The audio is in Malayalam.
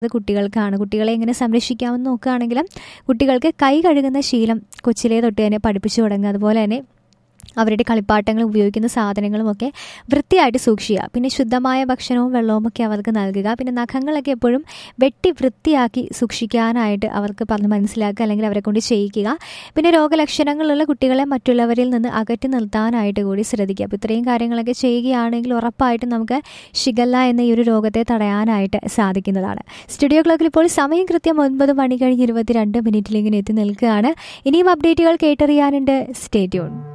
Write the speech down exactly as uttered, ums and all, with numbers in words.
കുട്ടികൾക്കാണ്. കുട്ടികളെ എങ്ങനെ സംരക്ഷിക്കാമെന്ന് നോക്കുകയാണെങ്കിലും കുട്ടികൾക്ക് കൈ കഴുകുന്ന ശീലം കൊച്ചിലേ തൊട്ട് തന്നെ പഠിപ്പിച്ചു തുടങ്ങുക. അതുപോലെ തന്നെ അവരുടെ കളിപ്പാട്ടങ്ങൾ ഉപയോഗിക്കുന്ന സാധനങ്ങളുമൊക്കെ വൃത്തിയായിട്ട് സൂക്ഷിക്കുക. പിന്നെ ശുദ്ധമായ ഭക്ഷണവും വെള്ളവും ഒക്കെ അവർക്ക് നൽകുക. പിന്നെ നഖങ്ങളൊക്കെ എപ്പോഴും വെട്ടി വൃത്തിയാക്കി സൂക്ഷിക്കാനായിട്ട് അവർക്ക് പറഞ്ഞ് മനസ്സിലാക്കുക, അല്ലെങ്കിൽ അവരെ കൊണ്ട് ചെയ്യിക്കുക. പിന്നെ രോഗലക്ഷണങ്ങളുള്ള കുട്ടികളെ മറ്റുള്ളവരിൽ നിന്ന് അകറ്റി നിർത്താനായിട്ട് കൂടി ശ്രദ്ധിക്കുക. അപ്പോൾ ഇത്രയും കാര്യങ്ങളൊക്കെ ചെയ്യുകയാണെങ്കിൽ ഉറപ്പായിട്ടും നമുക്ക് ഷിഗല്ല എന്ന ഈ ഒരു രോഗത്തെ തടയാനായിട്ട് സാധിക്കുന്നതാണ്. സ്റ്റുഡിയോ ക്ലോക്കിൽ ഇപ്പോൾ സമയം കൃത്യം ഒൻപത് മണി കഴിഞ്ഞ് ഇരുപത്തിരണ്ട് മിനിറ്റിൽ ഇങ്ങനെ എത്തി നിൽക്കുകയാണ്. ഇനിയും അപ്ഡേറ്റുകൾ കേട്ടറിയാനുണ്ട്. Stay tune.